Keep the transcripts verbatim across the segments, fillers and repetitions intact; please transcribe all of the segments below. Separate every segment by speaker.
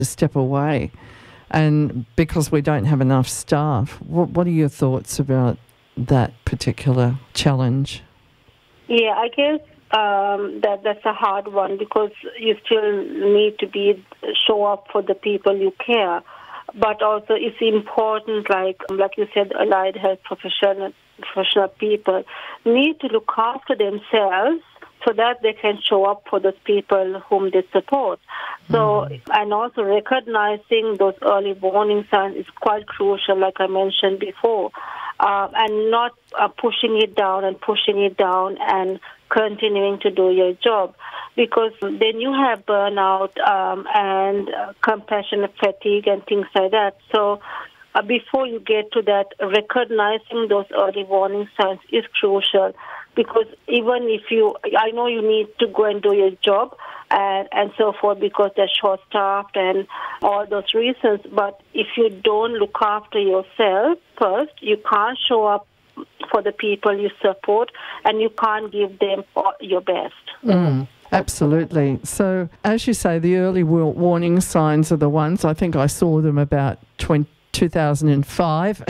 Speaker 1: step away. And because we don't have enough staff, what, what are your thoughts about that particular challenge?
Speaker 2: Yeah, I guess um, that that's a hard one because you still need to be show up for the people you care. But also it's important, like like you said, allied health professional, professional people need to look after themselves so that they can show up for those people whom they support. So, mm. and also recognizing those early warning signs is quite crucial, like I mentioned before, uh, and not uh, pushing it down and pushing it down and continuing to do your job. Because then you have burnout um, and uh, compassion fatigue and things like that. So uh, before you get to that, recognizing those early warning signs is crucial. Because even if you, I know you need to go and do your job and, and so forth because they're short-staffed and all those reasons. But if you don't look after yourself first, you can't show up for the people you support and you can't give them your best.
Speaker 1: Mm. Absolutely. So, as you say, the early warning signs are the ones. I think I saw them about two thousand five.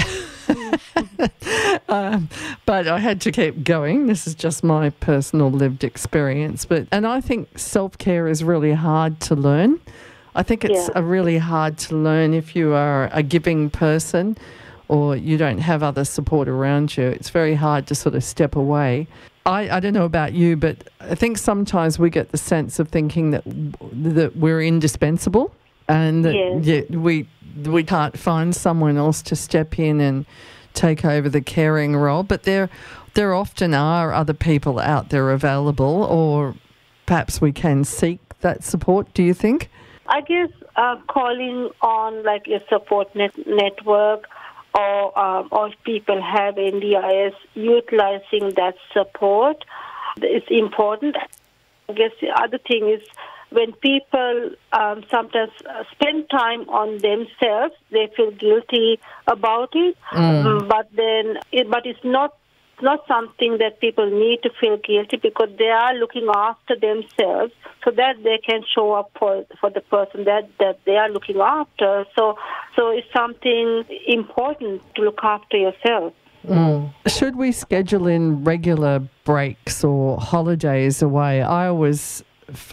Speaker 1: um, but I had to keep going. This is just my personal lived experience. But and I think self-care is really hard to learn. I think it's yeah. a really hard to learn if you are a giving person or you don't have other support around you. It's very hard to sort of step away. I, I don't know about you, but I think sometimes we get the sense of thinking that that we're indispensable and that
Speaker 2: yes.
Speaker 1: yeah, we we can't find someone else to step in and take over the caring role. But there there often are other people out there available, or perhaps we can seek that support. Do you think?
Speaker 2: I guess uh, calling on like a support net- network or um, or if people have N D I S, utilizing that support is important. I guess the other thing is when people um, sometimes spend time on themselves, they feel guilty about it.
Speaker 1: Mm.
Speaker 2: But then, it, but it's not not something that people need to feel guilty because they are looking after themselves so that they can show up for, for the person that, that they are looking after. So so it's something important to look after yourself.
Speaker 1: Mm. Should we schedule in regular breaks or holidays away? I always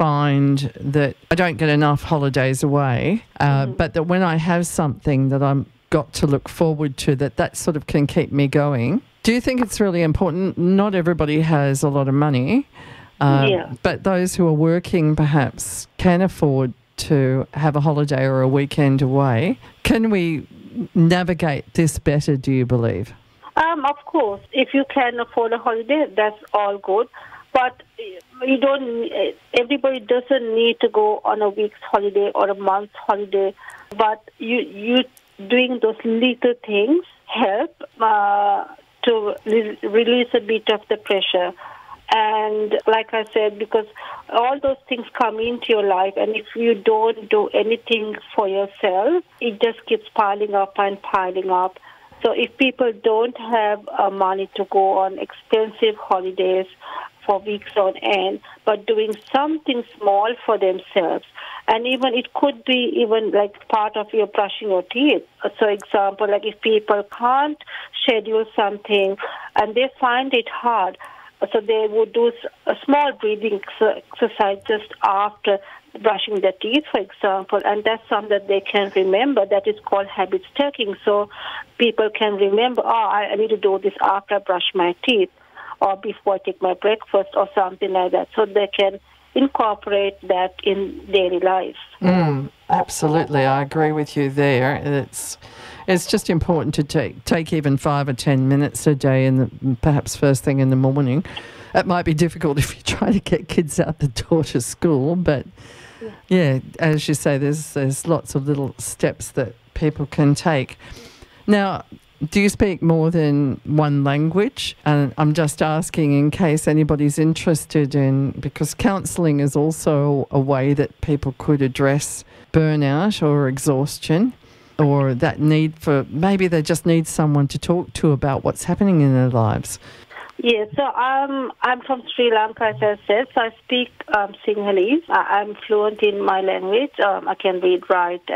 Speaker 1: find that I don't get enough holidays away, uh, mm. but that when I have something that I'm got to look forward to, that that sort of can keep me going. Do you think it's really important? Not everybody has a lot of money, uh,
Speaker 2: yeah.
Speaker 1: but those who are working perhaps can afford to have a holiday or a weekend away. Can we navigate this better, do you believe?
Speaker 2: Um, of course. If you can afford a holiday, that's all good. But you don't. Everybody doesn't need to go on a week's holiday or a month's holiday. But you, you doing those little things help uh, to re- release a bit of the pressure. And like I said, because all those things come into your life, and if you don't do anything for yourself, it just keeps piling up and piling up. So if people don't have uh, money to go on expensive holidays for weeks on end, but doing something small for themselves, and even it could be even like part of your brushing your teeth. So example, like if people can't schedule something and they find it hard, so they would do a small breathing exercise just after brushing their teeth, for example, and that's something that they can remember. That is called habit stacking. So people can remember, oh, I need to do this after I brush my teeth or before I take my breakfast or something like that. So they can incorporate that in daily life.
Speaker 1: Mm, absolutely. I agree with you there. It's it's just important to take take even five or ten minutes a day, in the, perhaps first thing in the morning. It might be difficult if you try to get kids out the door to school, but yeah, yeah as you say, there's there's lots of little steps that people can take. Now, do you speak more than one language? And I'm just asking in case anybody's interested in, because counselling is also a way that people could address burnout or exhaustion, or that need for, maybe they just need someone to talk to about what's happening in their lives.
Speaker 2: Yes, so I'm I'm from Sri Lanka, as I said. So I speak um, Sinhalese. I, I'm fluent in my language. Um, I can read, write,